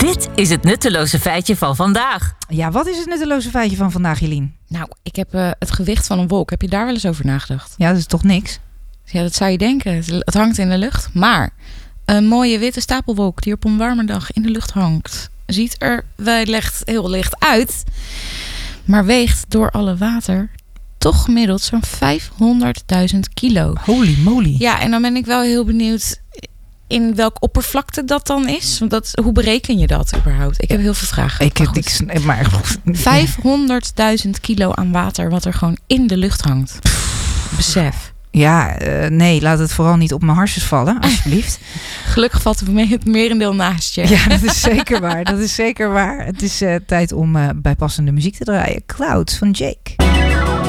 Dit is het nutteloze feitje van vandaag. Ja, wat is het nutteloze feitje van vandaag, Jelien? Nou, ik heb het gewicht van een wolk. Heb je daar wel eens over nagedacht? Ja, dat is toch niks? Ja, dat zou je denken. Het hangt in de lucht. Maar een mooie witte stapelwolk die op een warme dag in de lucht hangt, ziet er wellicht heel licht uit, maar weegt door alle water toch gemiddeld zo'n 500.000 kilo. Holy moly. Ja, en dan ben ik wel heel benieuwd in welk oppervlakte dat dan is. Want hoe bereken je dat überhaupt? Ik heb heel veel vragen. Maar 500.000 kilo aan water wat er gewoon in de lucht hangt. Besef. Ja, nee, laat het vooral niet op mijn harsjes vallen, alsjeblieft. Gelukkig valt het merendeel naast je. Ja, dat is zeker waar. Dat is zeker waar. Het is tijd om bijpassende muziek te draaien. Clouds van Jake.